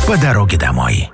По дороге домой.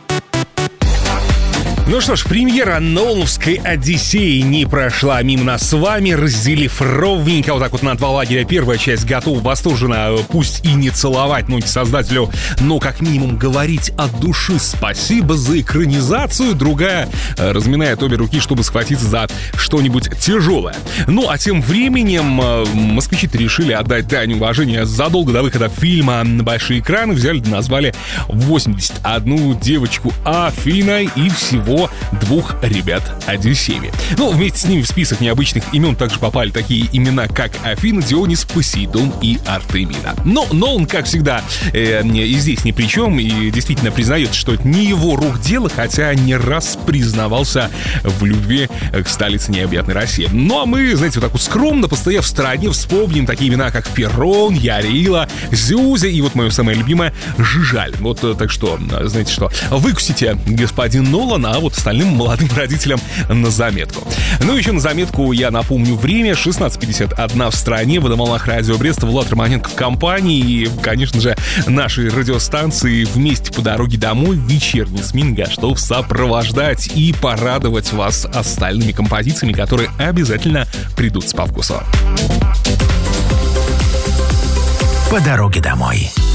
Ну что ж, премьера Нолановской «Одиссеи» не прошла мимо нас с вами, разделив ровненько вот так вот на два лагеря. Первая часть готова восторженно, пусть и не целовать, но создателю, но как минимум говорить от души спасибо за экранизацию. Другая разминает обе руки, чтобы схватиться за что-нибудь тяжелое. Ну а тем временем москвичи-то решили отдать дань уважения задолго до выхода фильма на большие экраны. Взяли да назвали 81 девочку Афиной и всего 2 ребят Одиссеями. Ну, вместе с ними в список необычных имен также попали такие имена, как Афина, Дионис, Посейдон и Артемида. Но Нолан, как всегда, и здесь ни при чем, и действительно признает, что это не его рук дело, хотя не раз признавался в любви к столице необъятной России. Ну, а мы, знаете, вот так вот скромно, постояв в стороне, вспомним такие имена, как Перрон, Ярила, Зюзя и вот мое самое любимое Жижаль. Вот, так что, знаете что, выкусите, господин Нолан, а вот остальным молодым родителям на заметку. Ну, еще на заметку я напомню время. 16:51 в стране. В водомолах радио Брест. Влад Романенко в компании. И, конечно же, нашей радиостанции вместе по дороге домой. Вечерний СМИ готов сопровождать и порадовать вас остальными композициями, которые обязательно придутся по вкусу. По дороге домой.